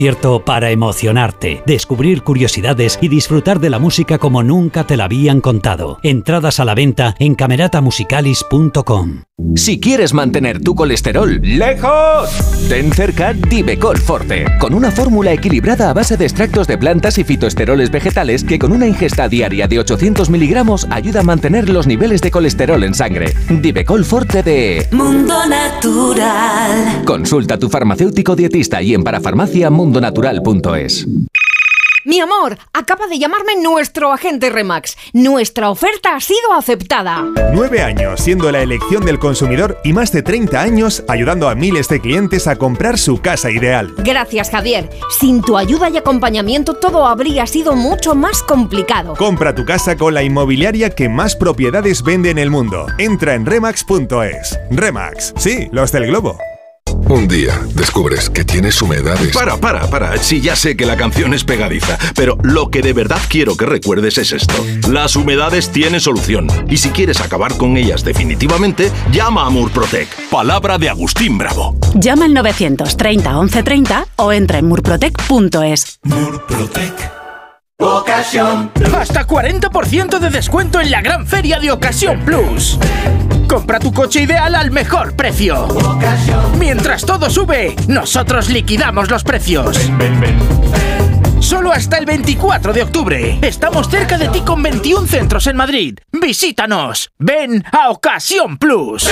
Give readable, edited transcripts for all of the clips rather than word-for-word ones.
Concierto para emocionarte, descubrir curiosidades y disfrutar de la música como nunca te la habían contado. Entradas a la venta en cameratamusicalis.com. Si quieres mantener tu colesterol lejos, ten cerca Divecol Forte, con una fórmula equilibrada a base de extractos de plantas y fitoesteroles vegetales que con una ingesta diaria de 800 miligramos ayuda a mantener los niveles de colesterol en sangre. Divecol Forte de Mundo Natural. Consulta a tu farmacéutico dietista y en parafarmacia mundonatural.es. Mi amor, acaba de llamarme nuestro agente Remax. Nuestra oferta ha sido aceptada. 9 años siendo la elección del consumidor y más de 30 años ayudando a miles de clientes a comprar su casa ideal. Gracias, Javier. Sin tu ayuda y acompañamiento todo habría sido mucho más complicado. Compra tu casa con la inmobiliaria que más propiedades vende en el mundo. Entra en remax.es. Remax, sí, los del globo. Un día descubres que tienes humedades. Para. Sí, ya sé que la canción es pegadiza, pero lo que de verdad quiero que recuerdes es esto. Las humedades tienen solución. Y si quieres acabar con ellas definitivamente, llama a Murprotec. Palabra de Agustín Bravo. Llama al 930 1130 o entra en murprotec.es. Murprotec. Ocasión. Hasta 40% de descuento en la gran feria de Ocasión Plus. Compra tu coche ideal al mejor precio. Mientras todo sube, nosotros liquidamos los precios. Ven. Solo hasta el 24 de octubre. Estamos cerca de ti con 21 centros en Madrid. Visítanos. Ven a Ocasión Plus.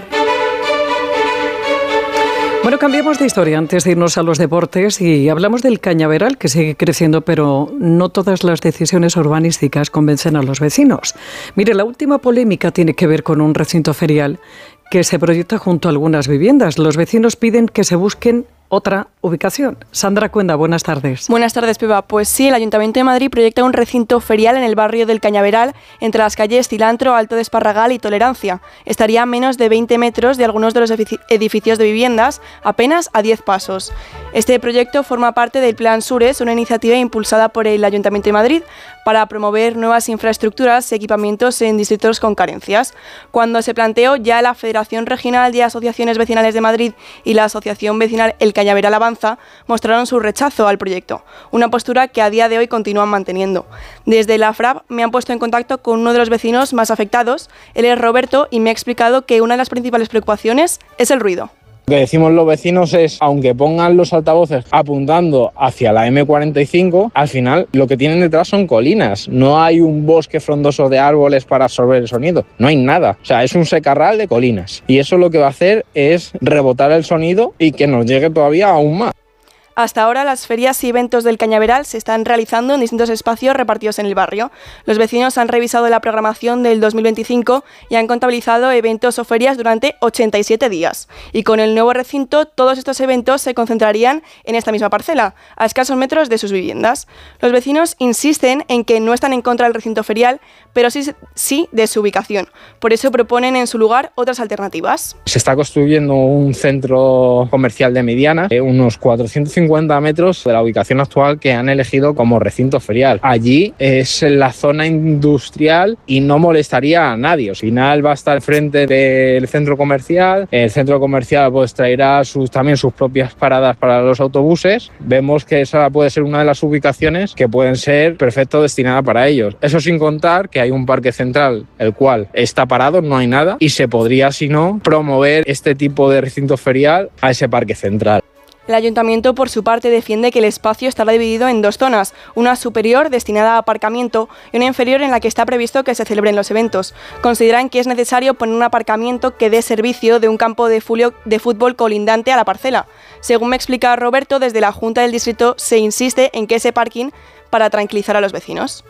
Bueno, cambiamos de historia antes de irnos a los deportes y hablamos del cañaveral, que sigue creciendo, pero no todas las decisiones urbanísticas convencen a los vecinos. Mire, la última polémica tiene que ver con un recinto ferial que se proyecta junto a algunas viviendas. Los vecinos piden que se busquen otra ubicación. Sandra Cuenda, buenas tardes. Buenas tardes, Pepa. Pues sí, el Ayuntamiento de Madrid proyecta un recinto ferial en el barrio del Cañaveral, entre las calles Cilantro, Alto de Esparragal y Tolerancia. Estaría a menos de 20 metros de algunos de los edificios de viviendas, apenas a 10 pasos. Este proyecto forma parte del Plan Sures, una iniciativa impulsada por el Ayuntamiento de Madrid para promover nuevas infraestructuras y equipamientos en distritos con carencias. Cuando se planteó, ya la Federación Regional de Asociaciones Vecinales de Madrid y la Asociación Vecinal El Cañaveral Avanza mostraron su rechazo al proyecto, una postura que a día de hoy continúan manteniendo. Desde la FRAP me han puesto en contacto con uno de los vecinos más afectados, él es Roberto, y me ha explicado que una de las principales preocupaciones es el ruido. Lo que decimos los vecinos es, aunque pongan los altavoces apuntando hacia la M45, al final lo que tienen detrás son colinas. No hay un bosque frondoso de árboles para absorber el sonido. No hay nada. O sea, es un secarral de colinas. Y eso lo que va a hacer es rebotar el sonido y que nos llegue todavía aún más. Hasta ahora las ferias y eventos del Cañaveral se están realizando en distintos espacios repartidos en el barrio. Los vecinos han revisado la programación del 2025 y han contabilizado eventos o ferias durante 87 días. Y con el nuevo recinto, todos estos eventos se concentrarían en esta misma parcela, a escasos metros de sus viviendas. Los vecinos insisten en que no están en contra del recinto ferial, pero sí de su ubicación. Por eso proponen en su lugar otras alternativas. Se está construyendo un centro comercial de medianas, unos 450 metros de la ubicación actual que han elegido como recinto ferial. Allí es en la zona industrial y no molestaría a nadie. Al final va a estar frente del centro comercial. El centro comercial pues traerá también sus propias paradas para los autobuses. Vemos que esa puede ser una de las ubicaciones que pueden ser perfecto destinada para ellos. Eso sin contar que hay un parque central el cual está parado, no hay nada, y se podría, si no, promover este tipo de recinto ferial a ese parque central. El Ayuntamiento, por su parte, defiende que el espacio estará dividido en dos zonas, una superior destinada a aparcamiento y una inferior en la que está previsto que se celebren los eventos. Consideran que es necesario poner un aparcamiento que dé servicio de un campo de fútbol colindante a la parcela. Según me explica Roberto, desde la Junta del Distrito se insiste en que ese parking para tranquilizar a los vecinos.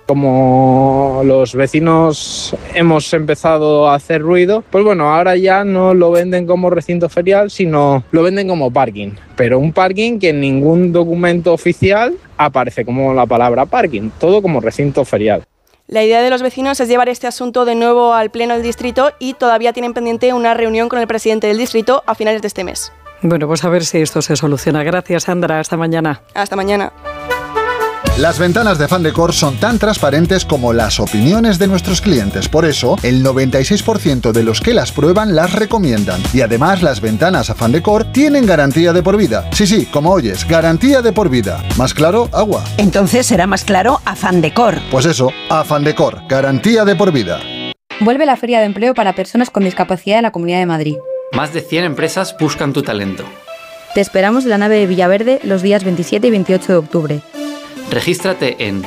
Como los vecinos hemos empezado a hacer ruido, pues bueno, ahora ya no lo venden como recinto ferial, sino lo venden como parking. Pero un parking que en ningún documento oficial aparece como la palabra parking, todo como recinto ferial. La idea de los vecinos es llevar este asunto de nuevo al Pleno del Distrito y todavía tienen pendiente una reunión con el presidente del Distrito a finales de este mes. Bueno, pues a ver si esto se soluciona. Gracias, Sandra. Hasta mañana. Hasta mañana. Las ventanas de Fandecor son tan transparentes como las opiniones de nuestros clientes. Por eso, el 96% de los que las prueban las recomiendan. Y además, las ventanas a Fandecor tienen garantía de por vida. Sí, como oyes, garantía de por vida. ¿Más claro? Agua. Entonces será más claro a Fandecor. Pues eso, a Fandecor, garantía de por vida. Vuelve la Feria de Empleo para Personas con Discapacidad de la Comunidad de Madrid. Más de 100 empresas buscan tu talento. Te esperamos en la nave de Villaverde los días 27 y 28 de octubre. Regístrate en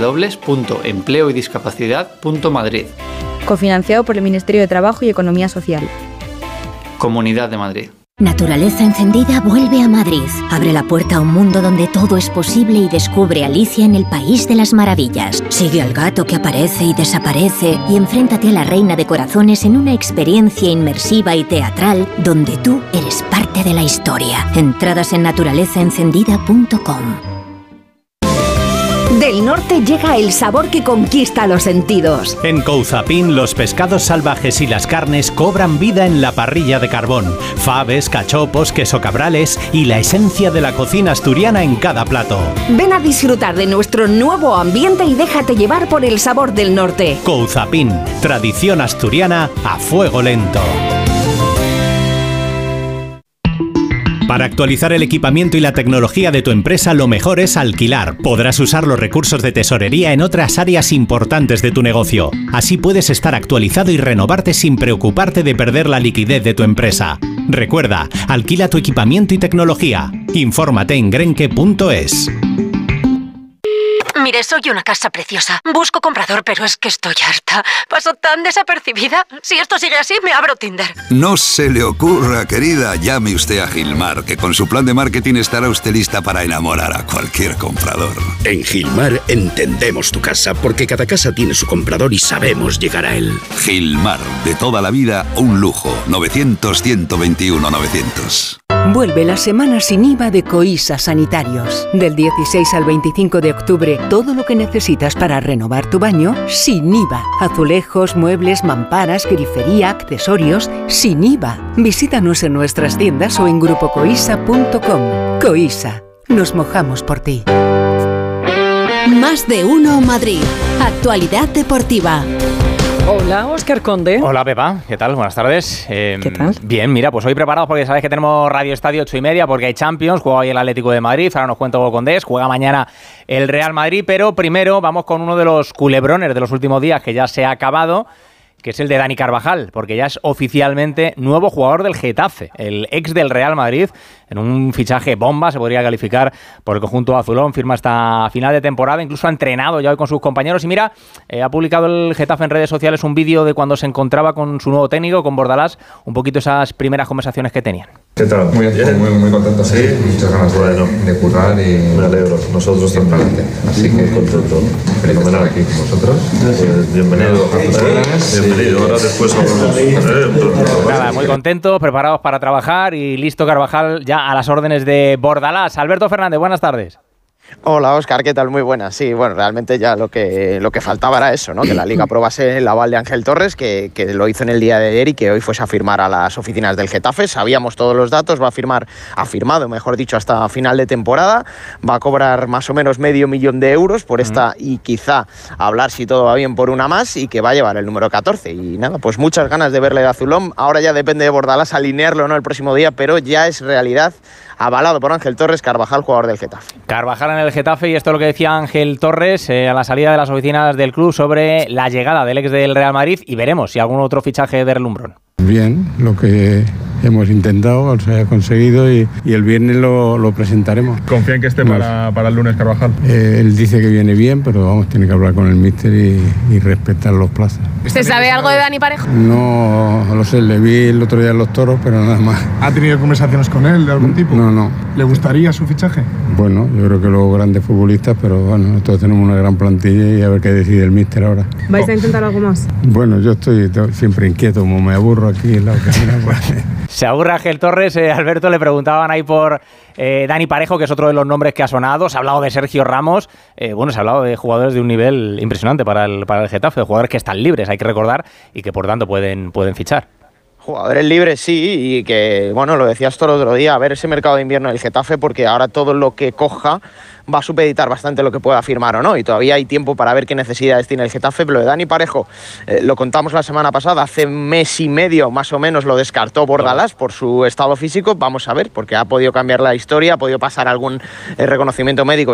www.empleoydiscapacidad.madrid. Cofinanciado por el Ministerio de Trabajo y Economía Social. Comunidad de Madrid. Naturaleza Encendida vuelve a Madrid. Abre la puerta a un mundo donde todo es posible y descubre Alicia en el País de las Maravillas. Sigue al gato que aparece y desaparece y enfréntate a la Reina de Corazones en una experiencia inmersiva y teatral donde tú eres parte de la historia. Entradas en naturalezaencendida.com. Del norte llega el sabor que conquista los sentidos. En Couzapin, los pescados salvajes y las carnes cobran vida en la parrilla de carbón. Faves, cachopos, queso cabrales y la esencia de la cocina asturiana en cada plato. Ven a disfrutar de nuestro nuevo ambiente y déjate llevar por el sabor del norte. Couzapin, tradición asturiana a fuego lento. Para actualizar el equipamiento y la tecnología de tu empresa, lo mejor es alquilar. Podrás usar los recursos de tesorería en otras áreas importantes de tu negocio. Así puedes estar actualizado y renovarte sin preocuparte de perder la liquidez de tu empresa. Recuerda, alquila tu equipamiento y tecnología. Infórmate en grenke.es. Mire, soy una casa preciosa. Busco comprador, pero es que estoy harta. Paso tan desapercibida. Si esto sigue así, me abro Tinder. No se le ocurra, querida. Llame usted a Gilmar, que con su plan de marketing estará usted lista para enamorar a cualquier comprador. En Gilmar entendemos tu casa, porque cada casa tiene su comprador y sabemos llegar a él. Gilmar, de toda la vida, un lujo. 900-121-900. Vuelve la semana sin IVA de Coisa Sanitarios. Del 16 al 25 de octubre, todo lo que necesitas para renovar tu baño, sin IVA. Azulejos, muebles, mamparas, grifería, accesorios, sin IVA. Visítanos en nuestras tiendas o en grupocoisa.com. Coisa, nos mojamos por ti. Más de uno Madrid. Actualidad deportiva. Hola, Óscar Conde. Hola, Pepa. ¿Qué tal? Buenas tardes. ¿Qué tal? Bien, mira, pues hoy preparados porque sabéis que tenemos Radio Estadio 8:30 porque hay Champions, juega hoy el Atlético de Madrid, ahora nos cuenta Hugo Condés, juega mañana el Real Madrid, pero primero vamos con uno de los culebrones de los últimos días que ya se ha acabado, que es el de Dani Carvajal, porque ya es oficialmente nuevo jugador del Getafe, el ex del Real Madrid, en un fichaje bomba, se podría calificar por el conjunto azulón, firma hasta final de temporada, incluso ha entrenado ya hoy con sus compañeros y mira, ha publicado el Getafe en redes sociales un vídeo de cuando se encontraba con su nuevo técnico, con Bordalás, un poquito esas primeras conversaciones que tenían. ¿Qué tal? Muy contento, sí, muchas ganas de currar y me alegro, nosotros también, así que contento, fenomenal aquí con vosotros, bienvenido a bienvenido, ahora después Nada, muy contentos, preparados para trabajar y listo Carvajal ya a las órdenes de Bordalás. Alberto Fernández, buenas tardes. Hola Óscar, ¿qué tal? Muy buenas. Sí, bueno, realmente ya lo que faltaba era eso, ¿no? Que la Liga aprobase el aval de Ángel Torres, que lo hizo en el día de ayer y que hoy fuese a firmar a las oficinas del Getafe. Sabíamos todos los datos, ha firmado, mejor dicho, hasta final de temporada. Va a cobrar más o menos €500,000 por esta y quizá hablar, si todo va bien, por una más y que va a llevar el número 14. Y nada, pues muchas ganas de verle de azulón. Ahora ya depende de Bordalás alinearlo, ¿no?, el próximo día, pero ya es realidad. Avalado por Ángel Torres, Carvajal, jugador del Getafe. Carvajal en el Getafe, y esto es lo que decía Ángel Torres a la salida de las oficinas del club sobre la llegada del ex del Real Madrid, y veremos si algún otro fichaje de relumbrón. Bien, lo que hemos intentado se ha conseguido y el viernes lo presentaremos. ¿Confía en que esté para el lunes Carvajal? Él dice que viene bien, pero vamos, tiene que hablar con el míster y respetar los plazos. ¿Usted sabe algo de Dani Parejo? No lo sé, le vi el otro día en Los Toros, pero nada más. ¿Ha tenido conversaciones con él de algún tipo? No. ¿Le gustaría su fichaje? Bueno, yo creo que los grandes futbolistas, pero bueno, nosotros tenemos una gran plantilla y a ver qué decide el míster ahora. ¿Vais a intentar algo más? Bueno, yo estoy siempre inquieto, como me aburro aquí en la oficina. Se aburre Ángel Torres. Alberto, le preguntaban ahí por Dani Parejo, que es otro de los nombres que ha sonado. Se ha hablado de Sergio Ramos. Se ha hablado de jugadores de un nivel impresionante para el Getafe, de jugadores que están libres, hay que recordar, y que por tanto pueden fichar. Jugadores libres sí, y que, bueno, lo decías todo el otro día, a ver ese mercado de invierno del Getafe, porque ahora todo lo que coja va a supeditar bastante lo que pueda firmar o no, y todavía hay tiempo para ver qué necesidades tiene el Getafe. Pero lo de Dani Parejo, lo contamos la semana pasada, hace mes y medio más o menos lo descartó Bordalás por su estado físico. Vamos a ver, porque ha podido cambiar la historia, ha podido pasar algún reconocimiento médico